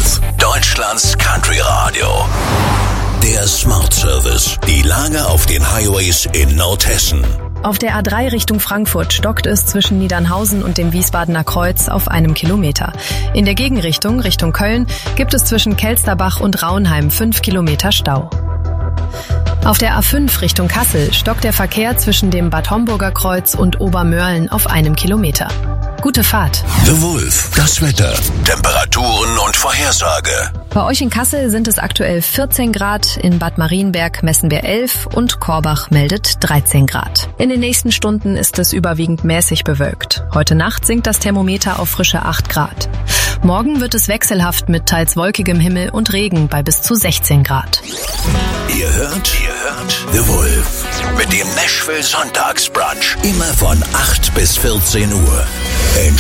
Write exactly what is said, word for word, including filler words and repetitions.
Wolf, Deutschlands Country Radio. Der Smart Service. Die Lage auf den Highways in Nordhessen. Auf der A drei Richtung Frankfurt stockt es zwischen Niedernhausen und dem Wiesbadener Kreuz auf einem Kilometer. In der Gegenrichtung, Richtung Köln, gibt es zwischen Kelsterbach und Raunheim fünf Kilometer Stau. Auf der A fünf Richtung Kassel stockt der Verkehr zwischen dem Bad Homburger Kreuz und Obermörlen auf einem Kilometer. Gute Fahrt. The Wolf, das Wetter, Temperaturen und Vorhersage. Bei euch in Kassel sind es aktuell vierzehn Grad, in Bad Marienberg messen wir elf und Korbach meldet dreizehn Grad. In den nächsten Stunden ist es überwiegend mäßig bewölkt. Heute Nacht sinkt das Thermometer auf frische acht Grad. Morgen wird es wechselhaft mit teils wolkigem Himmel und Regen bei bis zu sechzehn Grad. Ihr hört, ihr hört The Wolf mit dem Nashville Sonntagsbrunch. Immer von acht bis vierzehn Uhr. Entspannt